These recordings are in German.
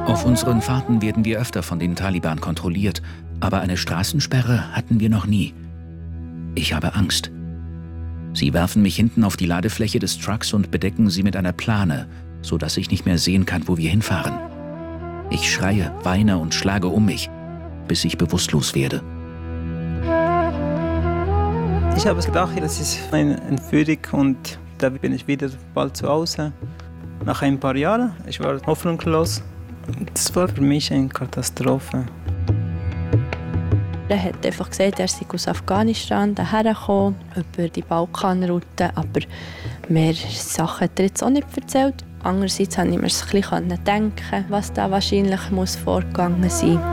Auf unseren Fahrten werden wir öfter von den Taliban kontrolliert, aber eine Straßensperre hatten wir noch nie. Ich habe Angst. Sie werfen mich hinten auf die Ladefläche des Trucks und bedecken sie mit einer Plane, sodass ich nicht mehr sehen kann, wo wir hinfahren. Ich schreie, weine und schlage um mich, bis ich bewusstlos werde. Ich habe gedacht, das ist eine Entführung und da bin ich wieder bald zu Hause. Nach ein paar Jahren, ich war hoffnungslos. Das war für mich eine Katastrophe. Er hat einfach gesagt, er sei aus Afghanistan hierher gekommen, über die Balkanroute, aber mehr Sachen hat er jetzt auch nicht erzählt. Andererseits konnte ich mir ein bisschen denken, was da wahrscheinlich vorgegangen sein muss.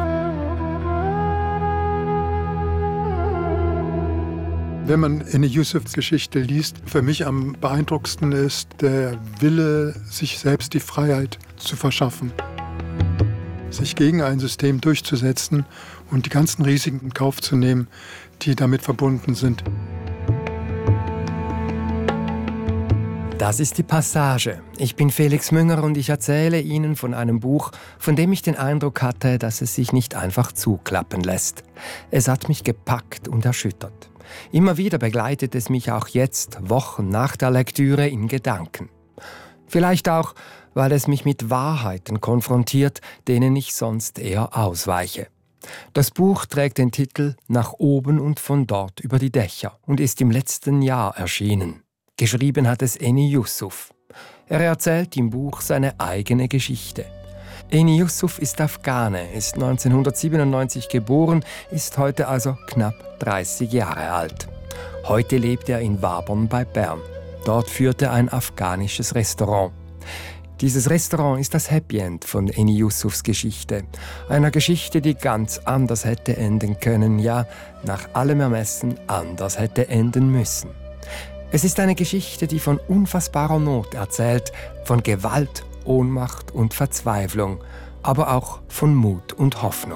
Wenn man Eni Yusufs Geschichte liest, für mich am beeindruckendsten ist der Wille, sich selbst die Freiheit zu verschaffen. Sich gegen ein System durchzusetzen und die ganzen Risiken in Kauf zu nehmen, die damit verbunden sind. Das ist die Passage. Ich bin Felix Münger und ich erzähle Ihnen von einem Buch, von dem ich den Eindruck hatte, dass es sich nicht einfach zuklappen lässt. Es hat mich gepackt und erschüttert. Immer wieder begleitet es mich auch jetzt, Wochen nach der Lektüre, in Gedanken. Vielleicht auch, weil es mich mit Wahrheiten konfrontiert, denen ich sonst eher ausweiche. Das Buch trägt den Titel »Nach oben und von dort über die Dächer« und ist im letzten Jahr erschienen. Geschrieben hat es Eni Yusuf. Er erzählt im Buch seine eigene Geschichte. Eni Yusuf ist Afghane, ist 1997 geboren, ist heute also knapp 30 Jahre alt. Heute lebt er in Wabern bei Bern. Dort führt er ein afghanisches Restaurant. Dieses Restaurant ist das Happy End von Eni Yusufs Geschichte. Einer Geschichte, die ganz anders hätte enden können, ja, nach allem Ermessen anders hätte enden müssen. Es ist eine Geschichte, die von unfassbarer Not erzählt, von Gewalt, Ohnmacht und Verzweiflung, aber auch von Mut und Hoffnung.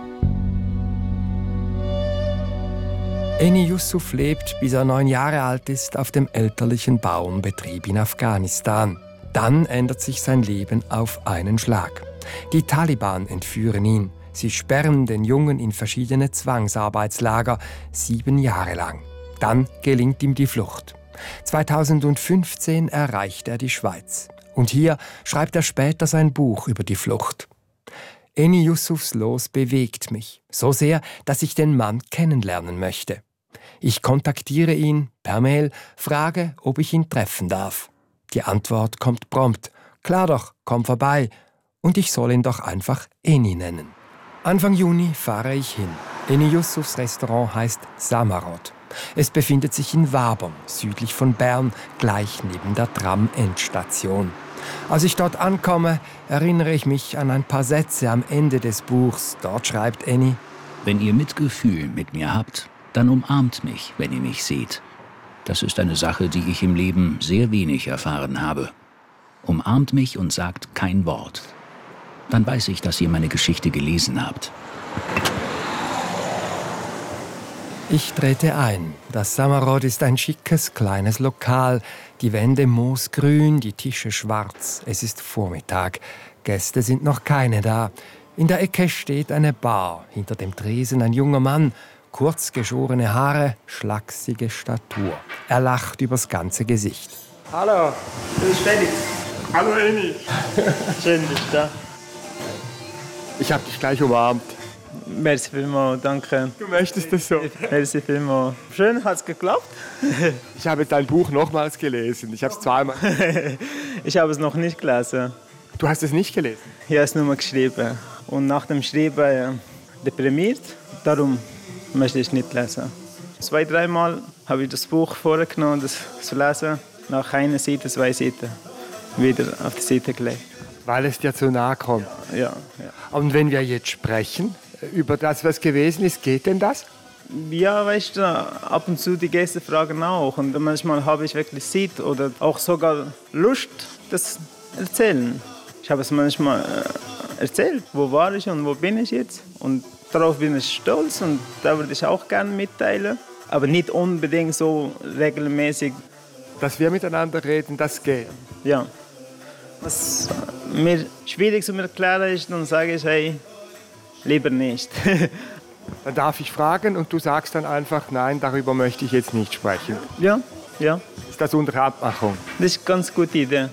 Eni Yusuf lebt, bis er 9 Jahre alt ist, auf dem elterlichen Bauernbetrieb in Afghanistan. Dann ändert sich sein Leben auf einen Schlag. Die Taliban entführen ihn. Sie sperren den Jungen in verschiedene Zwangsarbeitslager, 7 Jahre lang. Dann gelingt ihm die Flucht. 2015 erreicht er die Schweiz. Und hier schreibt er später sein Buch über die Flucht. Eni Yusufs Los bewegt mich. So sehr, dass ich den Mann kennenlernen möchte. Ich kontaktiere ihn per Mail, frage, ob ich ihn treffen darf. Die Antwort kommt prompt. Klar doch, komm vorbei. Und ich soll ihn doch einfach Eni nennen. Anfang Juni fahre ich hin. Eni Yusufs Restaurant heißt Samarot. Es befindet sich in Wabern, südlich von Bern, gleich neben der Tram-Endstation. Als ich dort ankomme, erinnere ich mich an ein paar Sätze am Ende des Buchs. Dort schreibt Eni: Wenn ihr Mitgefühl mit mir habt, dann umarmt mich, wenn ihr mich seht. Das ist eine Sache, die ich im Leben sehr wenig erfahren habe. Umarmt mich und sagt kein Wort. Dann weiß ich, dass ihr meine Geschichte gelesen habt. Ich trete ein. Das Samarot ist ein schickes, kleines Lokal. Die Wände moosgrün, die Tische schwarz. Es ist Vormittag. Gäste sind noch keine da. In der Ecke steht eine Bar. Hinter dem Tresen ein junger Mann. Kurz geschorene Haare, schlachsige Statur. Er lacht übers ganze Gesicht. Hallo, das ist Felix. Hallo Eni. Schön, dass du da. Ich hab dich gleich umarmt. Merci vielmals, danke. Du möchtest das so. Merci vielmals. Schön, hat es geklappt? Ich habe dein Buch nochmals gelesen. Ich habe es zweimal. Ich habe es noch nicht gelesen. Du hast es nicht gelesen? Ich habe es nur mal geschrieben. Und nach dem Schreiben deprimiert. Darum möchte ich nicht lesen. 2-3 Mal habe ich das Buch vorgenommen, das zu lesen. Nach einer Seite, 2 Seiten wieder auf die Seite gelegt. Weil es dir zu nahe kommt. Ja. Und wenn wir jetzt sprechen über das, was gewesen ist, geht denn das? Ja, weißt du, ab und zu die Gäste fragen auch. Und manchmal habe ich wirklich Zeit oder auch sogar Lust, das zu erzählen. Ich habe es manchmal erzählt, wo war ich und wo bin ich jetzt. Und darauf bin ich stolz und da würde ich auch gerne mitteilen. Aber nicht unbedingt so regelmäßig. Dass wir miteinander reden, das geht. Ja. Was mir schwierig zu erklären ist, dann sage ich, hey, lieber nicht. Dann darf ich fragen und du sagst dann einfach, nein, darüber möchte ich jetzt nicht sprechen. Ja. Ist das unsere Abmachung? Das ist eine ganz gute Idee.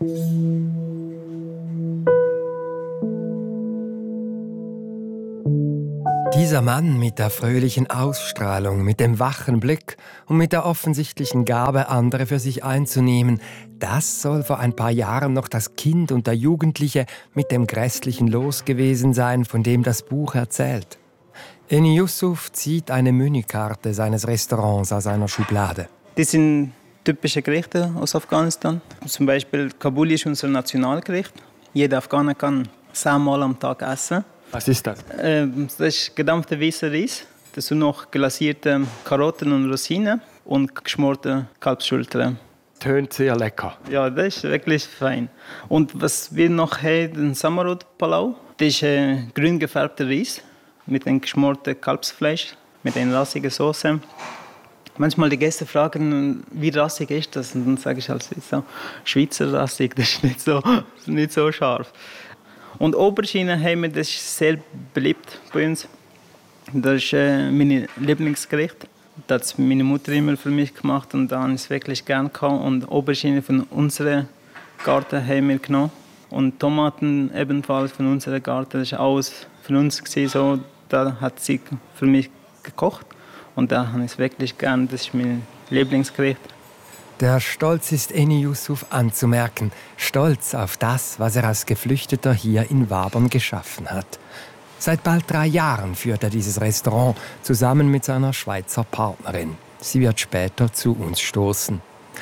Dieser Mann mit der fröhlichen Ausstrahlung, mit dem wachen Blick und mit der offensichtlichen Gabe, andere für sich einzunehmen, das soll vor ein paar Jahren noch das Kind und der Jugendliche mit dem grässlichen Los gewesen sein, von dem das Buch erzählt. Eni Yusuf zieht eine Menükarte seines Restaurants aus einer Schublade. Das sind typische Gerichte aus Afghanistan. Zum Beispiel Kabuli ist unser Nationalgericht. Jeder Afghaner kann 10-mal am Tag essen. Was ist das? Das ist gedampfter weißer Reis. Dazu noch glasierte Karotten und Rosinen und geschmorte Kalbsschultern. Tönt sehr lecker. Ja, das ist wirklich fein. Und was wir noch haben, den Samarot Palau. Das ist grün gefärbter Reis mit einem geschmorten Kalbsfleisch, mit einer rassigen Soße. Manchmal die Gäste fragen, wie rassig ist das? Und dann sage ich halt so, Schweizer rassig, das ist nicht so scharf. Und Aubergine haben wir, das ist sehr beliebt bei uns. Das ist mein Lieblingsgericht. Das hat meine Mutter immer für mich gemacht und da habe ich es wirklich gerne gehabt. Und Aubergine von unserem Garten haben wir genommen. Und Tomaten ebenfalls von unserem Garten. Das war alles von uns gewesen, so. Da hat sie für mich gekocht. Und da habe ich es wirklich gerne. Das ist mein Lieblingsgericht. Der Stolz ist Eni Yusuf anzumerken. Stolz auf das, was er als Geflüchteter hier in Wabern geschaffen hat. Seit bald 3 Jahren führt er dieses Restaurant zusammen mit seiner Schweizer Partnerin. Sie wird später zu uns stoßen.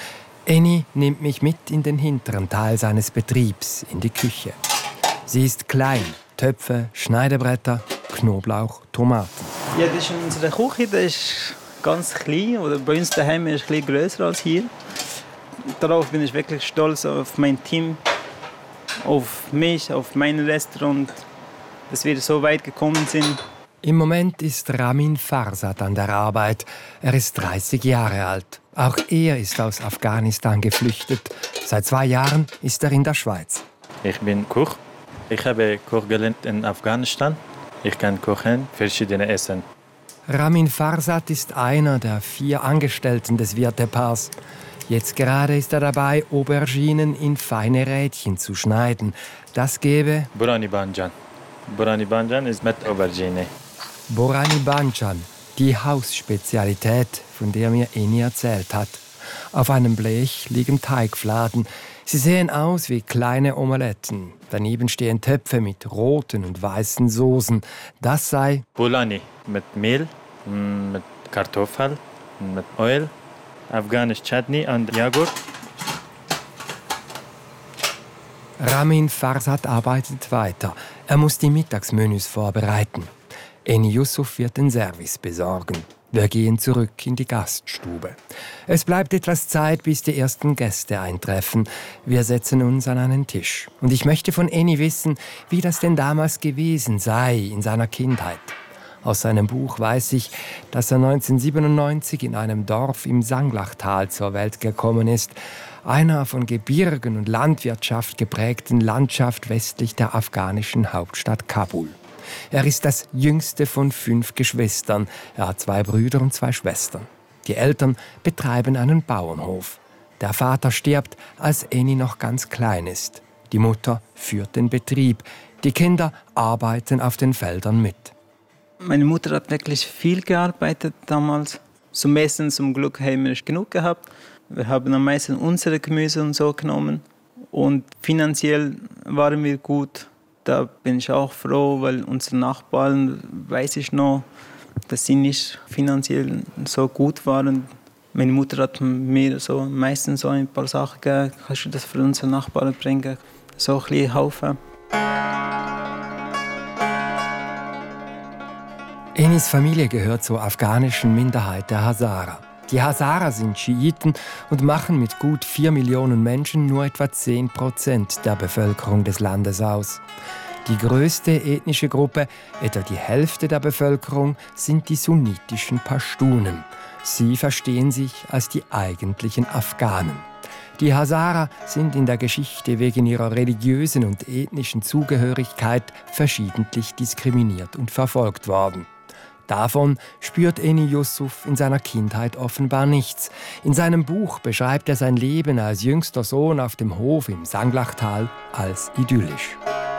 Eni nimmt mich mit in den hinteren Teil seines Betriebs, in die Küche. Sie ist klein. Töpfe, Schneidebretter, Knoblauch, Tomaten. Ja, das ist unsere Küche. Das ist ganz klein. Oder bei uns daheim ist es ein bisschen grösser als hier. Darauf bin ich wirklich stolz auf mein Team, auf mich, auf mein Restaurant, dass wir so weit gekommen sind. Im Moment ist Ramin Farsad an der Arbeit. Er ist 30 Jahre alt. Auch er ist aus Afghanistan geflüchtet. Seit 2 Jahren ist er in der Schweiz. Ich bin Koch. Ich habe Koch gelernt in Afghanistan. Ich kann kochen, verschiedene Essen. Ramin Farsad ist einer der 4 Angestellten des Wirtepaars. Jetzt gerade ist er dabei, Auberginen in feine Rädchen zu schneiden. Das gebe Borani Banjan. Borani Banjan ist mit Aubergine. Borani Banjan, die Hausspezialität, von der mir Eni erzählt hat. Auf einem Blech liegen Teigfladen. Sie sehen aus wie kleine Omeletten. Daneben stehen Töpfe mit roten und weißen Soßen. Das sei Borani mit Mehl, mit Kartoffeln, mit Öl, afghanisch Chutney und Joghurt. Ramin Farsad arbeitet weiter. Er muss die Mittagsmenüs vorbereiten. Eni Yusuf wird den Service besorgen. Wir gehen zurück in die Gaststube. Es bleibt etwas Zeit, bis die ersten Gäste eintreffen. Wir setzen uns an einen Tisch. Und ich möchte von Eni wissen, wie das denn damals gewesen sei in seiner Kindheit. Aus seinem Buch weiß ich, dass er 1997 in einem Dorf im Sanglachtal zur Welt gekommen ist. Einer von Gebirgen und Landwirtschaft geprägten Landschaft westlich der afghanischen Hauptstadt Kabul. Er ist das jüngste von 5 Geschwistern. Er hat 2 Brüder und 2 Schwestern. Die Eltern betreiben einen Bauernhof. Der Vater stirbt, als Eni noch ganz klein ist. Die Mutter führt den Betrieb. Die Kinder arbeiten auf den Feldern mit. Meine Mutter hat wirklich viel gearbeitet damals. Zum Essen, zum Glück, haben wir genug gehabt. Wir haben am meisten unsere Gemüse und so genommen. Und finanziell waren wir gut. Da bin ich auch froh, weil unsere Nachbarn, weiß ich noch, dass sie nicht finanziell so gut waren. Meine Mutter hat mir so meistens so ein paar Sachen gegeben. Kannst du das für unsere Nachbarn bringen? So ein bisschen Haufen. Enis Familie gehört zur afghanischen Minderheit der Hazara. Die Hazara sind Schiiten und machen mit gut 4 Millionen Menschen nur etwa 10% der Bevölkerung des Landes aus. Die größte ethnische Gruppe, etwa die Hälfte der Bevölkerung, sind die sunnitischen Pashtunen. Sie verstehen sich als die eigentlichen Afghanen. Die Hazara sind in der Geschichte wegen ihrer religiösen und ethnischen Zugehörigkeit verschiedentlich diskriminiert und verfolgt worden. Davon spürt Eni Yusuf in seiner Kindheit offenbar nichts. In seinem Buch beschreibt er sein Leben als jüngster Sohn auf dem Hof im Sanglachtal als idyllisch.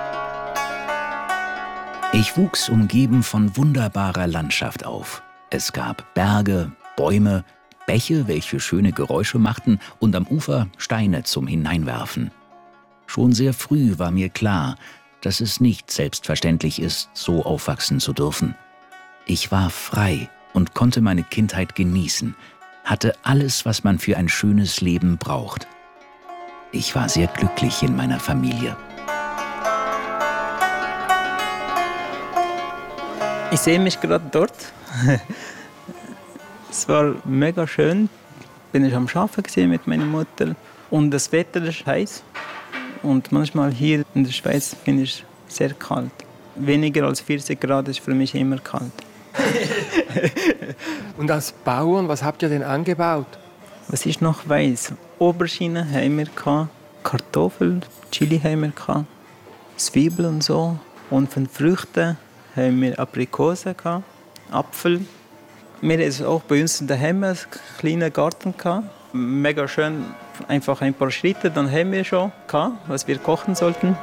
Ich wuchs umgeben von wunderbarer Landschaft auf. Es gab Berge, Bäume, Bäche, welche schöne Geräusche machten, und am Ufer Steine zum Hineinwerfen. Schon sehr früh war mir klar, dass es nicht selbstverständlich ist, so aufwachsen zu dürfen. Ich war frei und konnte meine Kindheit genießen, hatte alles, was man für ein schönes Leben braucht. Ich war sehr glücklich in meiner Familie. Ich sehe mich gerade dort. Es war mega schön. Bin ich am Arbeiten mit meiner Mutter. Und das Wetter ist heiß. Und manchmal hier in der Schweiz finde ich sehr kalt. Weniger als 40 Grad ist für mich immer kalt. Und als Bauern, was habt ihr denn angebaut? Was ich noch weiss, Aubergine haben wir gehabt, Kartoffeln, Chili haben wir gehabt, Zwiebeln und so. Und von Früchten haben wir Aprikosen gehabt, Apfel. Wir hatten auch bei uns daheim einen kleinen Garten gehabt. Mega schön, einfach ein paar Schritte, dann haben wir schon gehabt, was wir kochen sollten.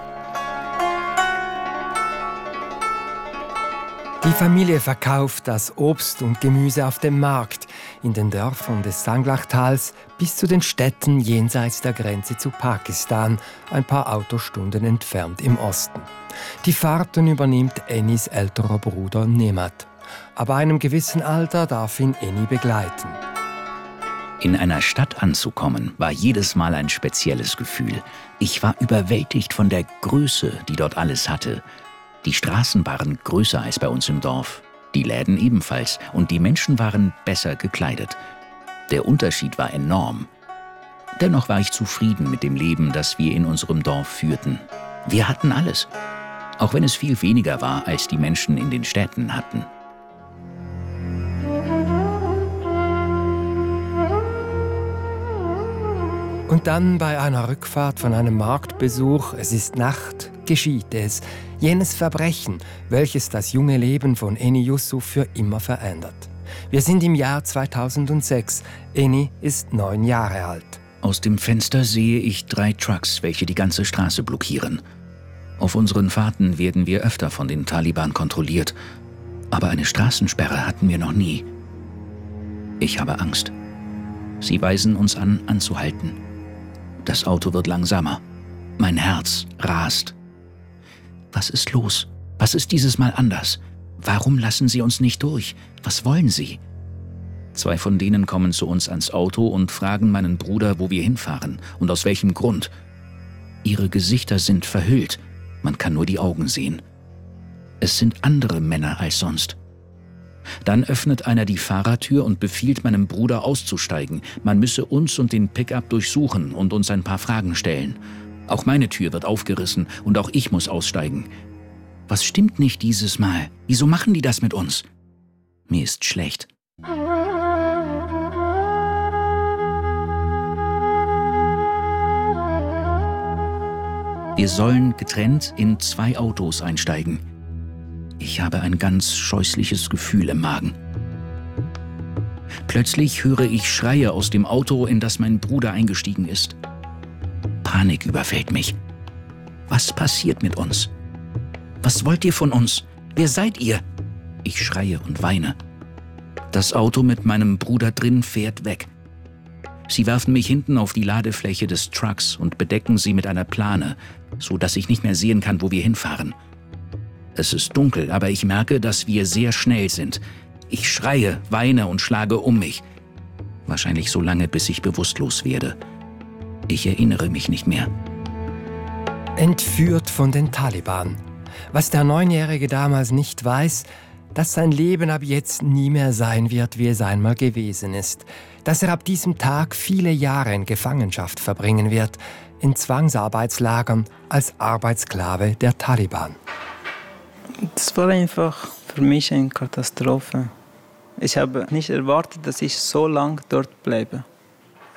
Die Familie verkauft das Obst und Gemüse auf dem Markt, in den Dörfern des Sanglachtals bis zu den Städten jenseits der Grenze zu Pakistan, ein paar Autostunden entfernt im Osten. Die Fahrten übernimmt Enis älterer Bruder Nemat. Ab einem gewissen Alter darf ihn Eni begleiten. In einer Stadt anzukommen, war jedes Mal ein spezielles Gefühl. Ich war überwältigt von der Größe, die dort alles hatte. Die Straßen waren größer als bei uns im Dorf, die Läden ebenfalls, und die Menschen waren besser gekleidet. Der Unterschied war enorm. Dennoch war ich zufrieden mit dem Leben, das wir in unserem Dorf führten. Wir hatten alles, auch wenn es viel weniger war, als die Menschen in den Städten hatten. Und dann bei einer Rückfahrt von einem Marktbesuch, es ist Nacht, geschieht es. Jenes Verbrechen, welches das junge Leben von Eni Yusuf für immer verändert. Wir sind im Jahr 2006. Eni ist 9 Jahre alt. Aus dem Fenster sehe ich 3 Trucks, welche die ganze Straße blockieren. Auf unseren Fahrten werden wir öfter von den Taliban kontrolliert, aber eine Straßensperre hatten wir noch nie. Ich habe Angst. Sie weisen uns an, anzuhalten. Das Auto wird langsamer. Mein Herz rast. Was ist los? Was ist dieses Mal anders? Warum lassen Sie uns nicht durch? Was wollen Sie? 2 von denen kommen zu uns ans Auto und fragen meinen Bruder, wo wir hinfahren und aus welchem Grund. Ihre Gesichter sind verhüllt. Man kann nur die Augen sehen. Es sind andere Männer als sonst. Dann öffnet einer die Fahrertür und befiehlt meinem Bruder auszusteigen. Man müsse uns und den Pickup durchsuchen und uns ein paar Fragen stellen. Auch meine Tür wird aufgerissen und auch ich muss aussteigen. Was stimmt nicht dieses Mal? Wieso machen die das mit uns? Mir ist schlecht. Wir sollen getrennt in 2 Autos einsteigen. Ich habe ein ganz scheußliches Gefühl im Magen. Plötzlich höre ich Schreie aus dem Auto, in das mein Bruder eingestiegen ist. Panik überfällt mich. Was passiert mit uns? Was wollt ihr von uns? Wer seid ihr? Ich schreie und weine. Das Auto mit meinem Bruder drin fährt weg. Sie werfen mich hinten auf die Ladefläche des Trucks und bedecken sie mit einer Plane, so dass ich nicht mehr sehen kann, wo wir hinfahren. Es ist dunkel, aber ich merke, dass wir sehr schnell sind. Ich schreie, weine und schlage um mich. Wahrscheinlich so lange, bis ich bewusstlos werde. Ich erinnere mich nicht mehr. Entführt von den Taliban. Was der 9-Jährige damals nicht weiß, dass sein Leben ab jetzt nie mehr sein wird, wie es einmal gewesen ist. Dass er ab diesem Tag viele Jahre in Gefangenschaft verbringen wird, in Zwangsarbeitslagern als Arbeitssklave der Taliban. Das war einfach für mich eine Katastrophe. Ich habe nicht erwartet, dass ich so lange dort bleibe.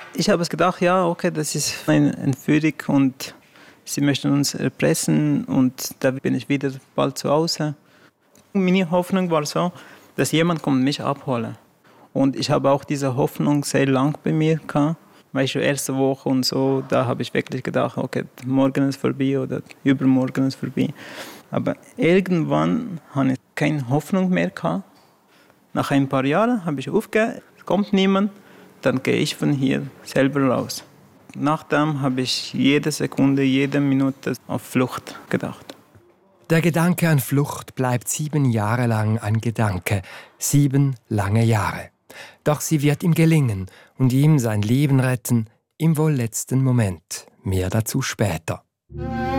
Ich habe es gedacht, ja, okay, das ist eine Entführung und sie möchten uns erpressen und da bin ich wieder bald zu Hause. Meine Hoffnung war so, dass jemand kommt mich abholen. Und ich habe auch diese Hoffnung sehr lang bei mir gehabt. Weißt du, erste Woche und so, da habe ich wirklich gedacht, okay, morgen ist vorbei oder übermorgen ist vorbei. Aber irgendwann habe ich keine Hoffnung mehr gehabt. Nach ein paar Jahren habe ich aufgehört, es kommt niemand, dann gehe ich von hier selber raus. Nachdem habe ich jede Sekunde, jede Minute auf Flucht gedacht. Der Gedanke an Flucht bleibt 7 Jahre lang ein Gedanke. 7 lange Jahre. Doch sie wird ihm gelingen und ihm sein Leben retten im wohl letzten Moment. Mehr dazu später.